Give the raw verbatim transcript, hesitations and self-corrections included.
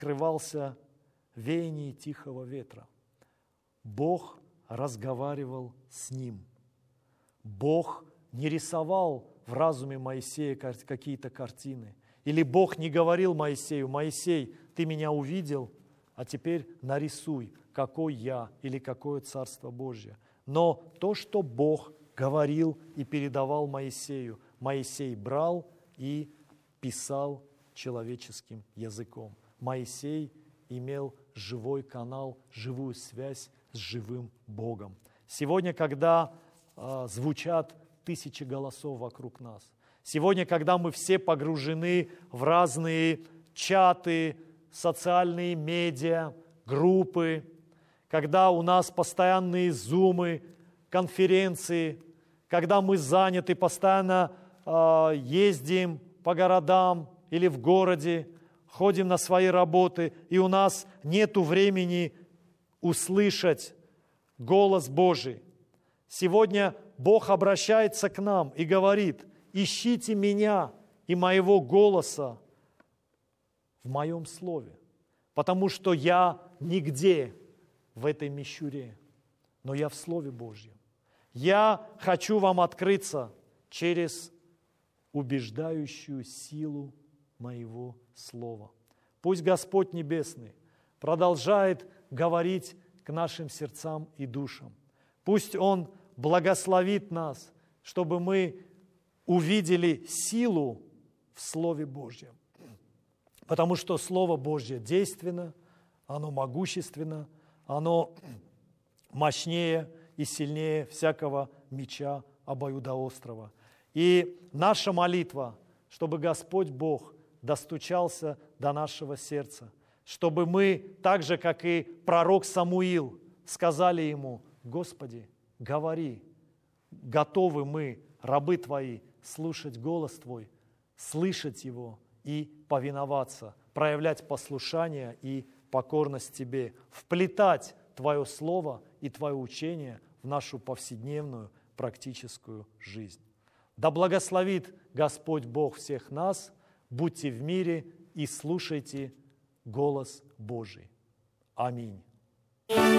скрывался в веянии тихого ветра. Бог разговаривал с ним. Бог не рисовал в разуме Моисея какие-то картины. Или Бог не говорил Моисею: «Моисей, ты меня увидел, а теперь нарисуй, какой я или какое Царство Божье». Но то, что Бог говорил и передавал Моисею, Моисей брал и писал человеческим языком. Моисей имел живой канал, живую связь с живым Богом. Сегодня, когда э, звучат тысячи голосов вокруг нас, сегодня, когда мы все погружены в разные чаты, социальные медиа, группы, когда у нас постоянные зумы, конференции, когда мы заняты, постоянно э, ездим по городам или в городе, ходим на свои работы, и у нас нет времени услышать голос Божий. Сегодня Бог обращается к нам и говорит: ищите меня и моего голоса в моем слове, потому что я нигде в этой мишуре, но я в Слове Божьем. Я хочу вам открыться через убеждающую силу моего слова. Пусть Господь Небесный продолжает говорить к нашим сердцам и душам. Пусть Он благословит нас, чтобы мы увидели силу в Слове Божьем. Потому что Слово Божье действенно, оно могущественно, оно мощнее и сильнее всякого меча обоюдоострого. И наша молитва, чтобы Господь Бог достучался до нашего сердца, чтобы мы, так же, как и пророк Самуил, сказали ему: «Господи, говори, готовы мы, рабы Твои, слушать голос Твой, слышать Его и повиноваться, проявлять послушание и покорность Тебе, вплетать Твое Слово и Твое учение в нашу повседневную практическую жизнь». Да благословит Господь Бог всех нас. Будьте в мире и слушайте голос Божий. Аминь.